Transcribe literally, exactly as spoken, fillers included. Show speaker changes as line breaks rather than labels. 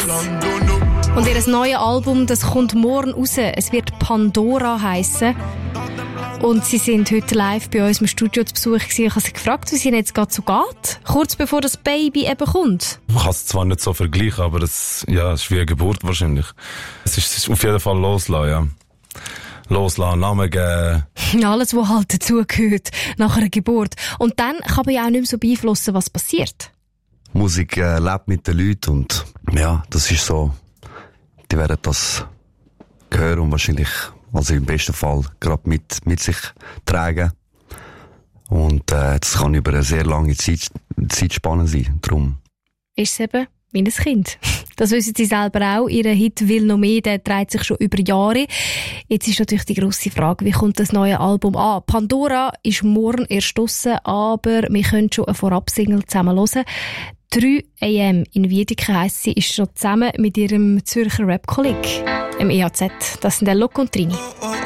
Und ihr neues Album, das kommt morgen raus. Es wird Pandora heissen. Und sie sind heute live bei uns im Studio zu Besuch gewesen. Ich habe sie gefragt, wie es ihnen jetzt gerade so geht. Kurz bevor das Baby eben kommt.
Man kann es zwar nicht so vergleichen, aber es, ja, es ist wie eine Geburt wahrscheinlich. Es ist, es ist auf jeden Fall loslassen, ja. Loslassen, Namen geben.
Alles, was halt dazugehört nach einer Geburt. Und dann kann man ja auch nicht mehr so beeinflussen, was passiert.
Musik äh, lebt mit den Leuten und ja, das ist so, die werden das hören und wahrscheinlich, also im besten Fall, gerade mit, mit sich tragen. Und äh, das kann über eine sehr lange Zeit, Zeitspanne sein. Darum
ist es eben wie ein Kind. Das wissen sie selber auch. Ihr Hit «Will noch mehr», der dreht sich schon über Jahre. Jetzt ist natürlich die grosse Frage, wie kommt das neue Album an? Pandora ist morgen erst draussen, aber wir können schon eine Vorab-Single zusammen hören. drei a m in Wiedeke heisst sie, ist schon zusammen mit ihrem Zürcher Rap-Kolleg im E H Z. Das sind der Loco und Trini.